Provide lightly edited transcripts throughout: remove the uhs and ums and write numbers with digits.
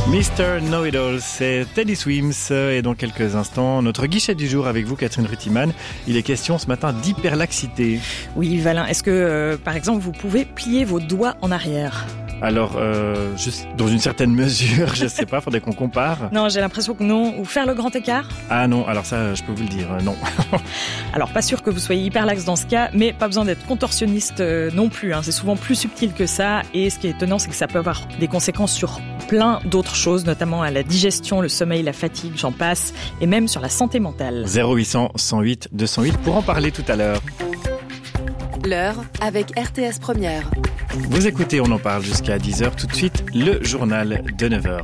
Mr. Know-It-All, c'est Teddy Swims et dans quelques instants, notre guichet du jour avec vous, Catherine Ruttimann. Il est question ce matin d'hyperlaxité. Oui, Valin, est-ce que, par exemple, vous pouvez plier vos doigts en arrière ? Alors, juste dans une certaine mesure, je sais pas, faudrait qu'on compare. Non, j'ai l'impression que non. Ou faire le grand écart ? Ah non, alors ça, je peux vous le dire, non. Alors, pas sûr que vous soyez hyperlaxe dans ce cas, mais pas besoin d'être contorsionniste non plus. C'est souvent plus subtil que ça. Et ce qui est étonnant, c'est que ça peut avoir des conséquences sur plein d'autres choses, notamment à la digestion, le sommeil, la fatigue, j'en passe, et même sur la santé mentale. 0800 108 208 pour en parler tout à l'heure. L'heure avec RTS Première. Vous écoutez, on en parle jusqu'à 10h. Tout de suite, le journal de 9h.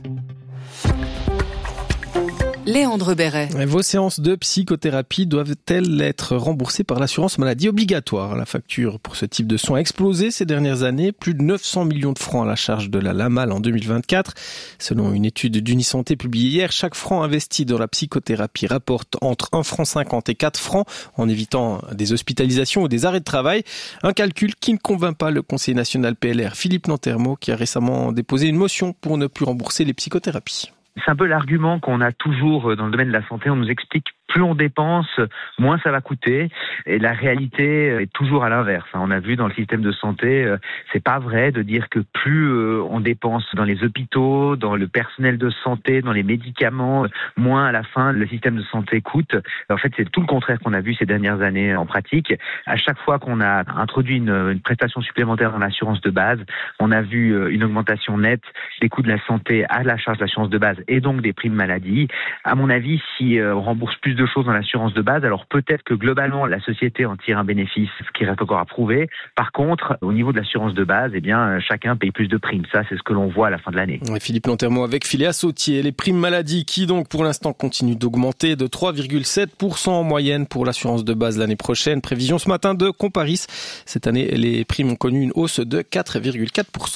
Léandre Béret. Vos séances de psychothérapie doivent-elles être remboursées par l'assurance maladie obligatoire ? La facture pour ce type de soins a explosé ces dernières années. Plus de 900 millions de francs à la charge de la LAMAL en 2024. Selon une étude d'Unisanté publiée hier, chaque franc investi dans la psychothérapie rapporte entre 1,50 franc et 4 francs en évitant des hospitalisations ou des arrêts de travail. Un calcul qui ne convainc pas le conseiller national PLR Philippe Nantermo qui a récemment déposé une motion pour ne plus rembourser les psychothérapies. C'est un peu l'argument qu'on a toujours dans le domaine de la santé. On nous explique plus on dépense, moins ça va coûter. Et la réalité est toujours à l'inverse. On a vu dans le système de santé, c'est pas vrai de dire que plus on dépense dans les hôpitaux, dans le personnel de santé, dans les médicaments, moins à la fin le système de santé coûte. En fait, c'est tout le contraire qu'on a vu ces dernières années en pratique. À chaque fois qu'on a introduit une prestation supplémentaire dans l'assurance de base, on a vu une augmentation nette des coûts de la santé à la charge de l'assurance de base et donc des primes maladie. À mon avis, si on rembourse plus de choses dans l'assurance de base, alors peut-être que globalement la société en tire un bénéfice, ce qui reste encore à prouver. Par contre, au niveau de l'assurance de base, chacun paye plus de primes. Ça, c'est ce que l'on voit à la fin de l'année. Philippe Nantermo avec Philéa Sautier. Les primes maladie qui donc pour l'instant continuent d'augmenter de 3,7% en moyenne pour l'assurance de base l'année prochaine. Prévision ce matin de Comparis. Cette année, les primes ont connu une hausse de 4,4%.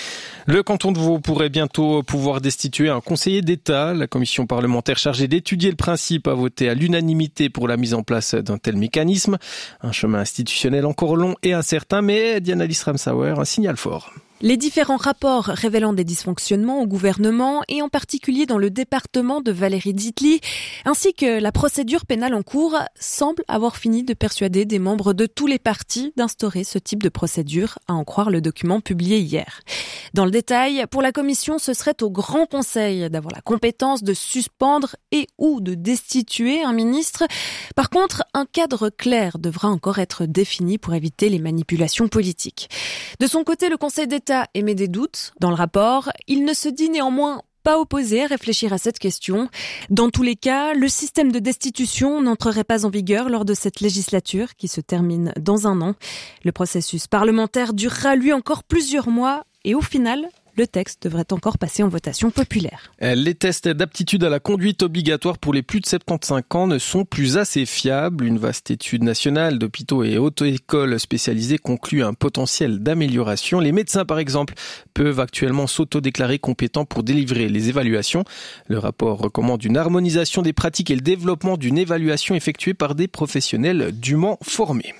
Le canton de Vaud pourrait bientôt pouvoir destituer un conseiller d'État. La commission parlementaire chargée d'étudier le principe a voté à l'unanimité pour la mise en place d'un tel mécanisme. Un chemin institutionnel encore long et incertain, mais Diana Liss-Ramsauer, un signal fort. Les différents rapports révélant des dysfonctionnements au gouvernement et en particulier dans le département de Valérie Zitli, ainsi que la procédure pénale en cours, semblent avoir fini de persuader des membres de tous les partis d'instaurer ce type de procédure, à en croire le document publié hier. Dans le détail, pour la commission, ce serait au Grand Conseil d'avoir la compétence de suspendre et ou de destituer un ministre. Par contre, un cadre clair devra encore être défini pour éviter les manipulations politiques. De son côté, le Conseil d'État émet des doutes. Dans le rapport, il ne se dit néanmoins pas opposé à réfléchir à cette question. Dans tous les cas, le système de destitution n'entrerait pas en vigueur lors de cette législature qui se termine dans un an. Le processus parlementaire durera lui encore plusieurs mois et au final, le texte devrait encore passer en votation populaire. Les tests d'aptitude à la conduite obligatoire pour les plus de 75 ans ne sont plus assez fiables. Une vaste étude nationale d'hôpitaux et auto-écoles spécialisées conclut un potentiel d'amélioration. Les médecins, par exemple, peuvent actuellement s'auto-déclarer compétents pour délivrer les évaluations. Le rapport recommande une harmonisation des pratiques et le développement d'une évaluation effectuée par des professionnels dûment formés.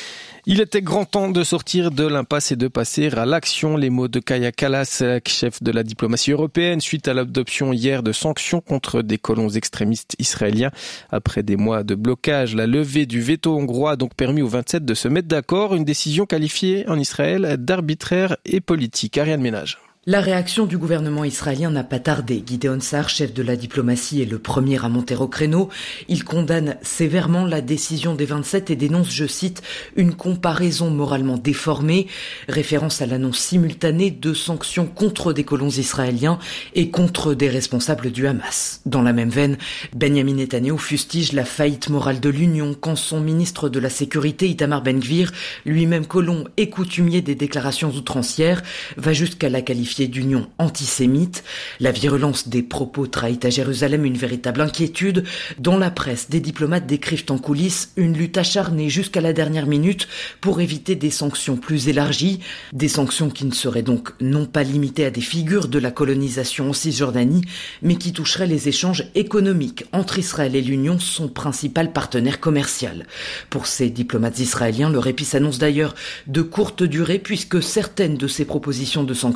Il était grand temps de sortir de l'impasse et de passer à l'action. Les mots de Kaja Kallas, chef de la diplomatie européenne, suite à l'adoption hier de sanctions contre des colons extrémistes israéliens. Après des mois de blocage, la levée du veto hongrois a donc permis aux 27 de se mettre d'accord. Une décision qualifiée en Israël d'arbitraire et politique. Ariane Ménage. La réaction du gouvernement israélien n'a pas tardé. Gideon Sa'ar, chef de la diplomatie, est le premier à monter au créneau. Il condamne sévèrement la décision des 27 et dénonce, je cite, une comparaison moralement déformée, référence à l'annonce simultanée de sanctions contre des colons israéliens et contre des responsables du Hamas. Dans la même veine, Benjamin Netanyahou fustige la faillite morale de l'Union quand son ministre de la Sécurité, Itamar Ben-Gvir, lui-même colon et coutumier des déclarations outrancières, va jusqu'à la qualifier d'union antisémite. La virulence des propos trahit à Jérusalem une véritable inquiétude. Dans la presse, des diplomates décrivent en coulisses une lutte acharnée jusqu'à la dernière minute pour éviter des sanctions plus élargies. Des sanctions qui ne seraient donc non pas limitées à des figures de la colonisation en Cisjordanie, mais qui toucheraient les échanges économiques entre Israël et l'Union, son principal partenaire commercial. Pour ces diplomates israéliens, le répit s'annonce d'ailleurs de courte durée puisque certaines de ces propositions de sanctions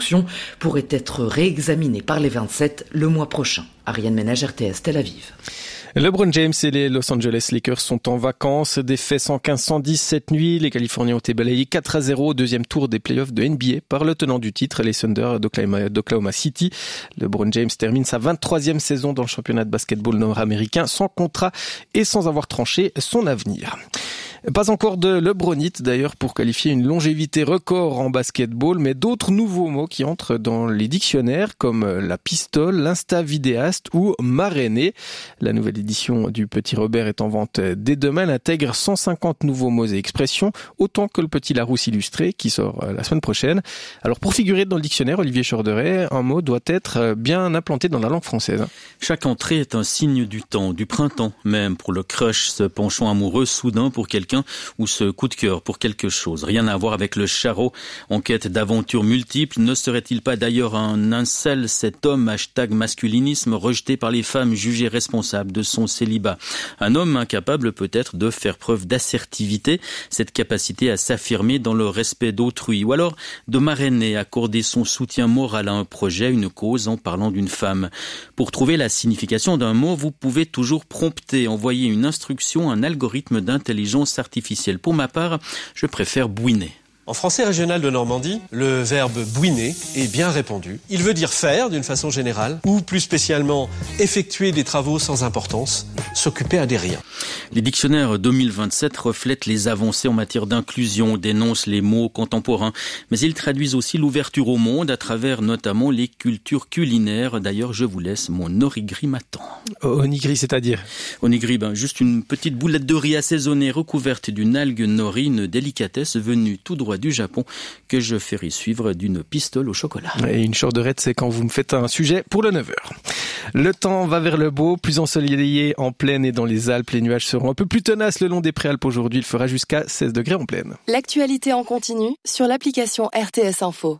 pourrait être réexaminé par les 27 le mois prochain. Ariane Ménage, RTS Tel Aviv. LeBron James et les Los Angeles Lakers sont en vacances. Défaite 115-110 cette nuit. Les Californiens ont été balayés 4-0 au deuxième tour des playoffs de NBA par le tenant du titre, les Thunder d'Oklahoma City. LeBron James termine sa 23e saison dans le championnat de basketball nord-américain sans contrat et sans avoir tranché son avenir. Pas encore de LeBronite d'ailleurs pour qualifier une longévité record en basketball, mais d'autres nouveaux mots qui entrent dans les dictionnaires comme la pistole, l'insta-vidéaste ou marrainer. La nouvelle édition du Petit Robert est en vente dès demain. Elle intègre 150 nouveaux mots et expressions, autant que le Petit Larousse illustré qui sort la semaine prochaine. Alors pour figurer dans le dictionnaire, Olivier Chorderet, un mot doit être bien implanté dans la langue française. Chaque entrée est un signe du temps, du printemps même, pour le crush, ce penchant amoureux soudain pour quelqu'un ou ce coup de cœur pour quelque chose. Rien à voir avec le charreau en quête d'aventures multiples. Ne serait-il pas d'ailleurs un incel, cet homme #masculinisme rejeté par les femmes jugées responsables de son célibat? Un homme incapable peut-être de faire preuve d'assertivité, cette capacité à s'affirmer dans le respect d'autrui, ou alors de marrainer, accorder son soutien moral à un projet, une cause en parlant d'une femme. Pour trouver la signification d'un mot, vous pouvez toujours prompter, envoyer une instruction, un algorithme d'intelligence artificielle. Pour ma part, je préfère bouiner. En français régional de Normandie, le verbe bouiner est bien répandu. Il veut dire faire d'une façon générale, ou plus spécialement effectuer des travaux sans importance, s'occuper à des riens. Les dictionnaires 2027 reflètent les avancées en matière d'inclusion, dénoncent les mots contemporains, mais ils traduisent aussi l'ouverture au monde à travers notamment les cultures culinaires. D'ailleurs, je vous laisse mon onigiri m'attend. Onigiri, c'est-à-dire? Onigiri, juste une petite boulette de riz assaisonnée recouverte d'une algue nori, une délicatesse venue tout droit du Japon que je ferai suivre d'une pistole au chocolat. Et une Chorderet, c'est quand vous me faites un sujet pour le 9h. Le temps va vers le beau, plus ensoleillé en plaine et dans les Alpes. Les nuages seront un peu plus tenaces le long des préalpes aujourd'hui. Il fera jusqu'à 16 degrés en plaine. L'actualité en continu sur l'application RTS Info.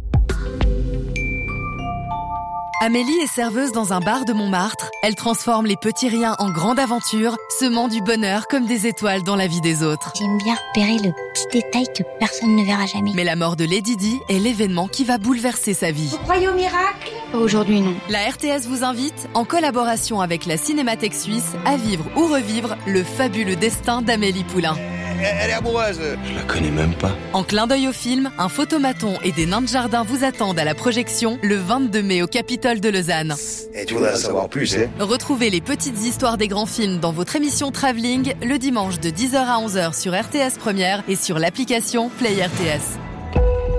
Amélie est serveuse dans un bar de Montmartre. Elle transforme les petits riens en grandes aventures, semant du bonheur comme des étoiles dans la vie des autres. J'aime bien repérer le petit détail que personne ne verra jamais. Mais la mort de Lady Di est l'événement qui va bouleverser sa vie. Vous croyez au miracle ? Aujourd'hui, non. La RTS vous invite, en collaboration avec la Cinémathèque Suisse, à vivre ou revivre le fabuleux destin d'Amélie Poulain. Elle est amoureuse. Je la connais même pas. En clin d'œil au film, un photomaton et des nains de jardin vous attendent à la projection le 22 mai au Capitole de Lausanne. Et tu voudrais en savoir plus, hein ? Retrouvez les petites histoires des grands films dans votre émission Travelling le dimanche de 10h à 11h sur RTS Première et sur l'application Play RTS.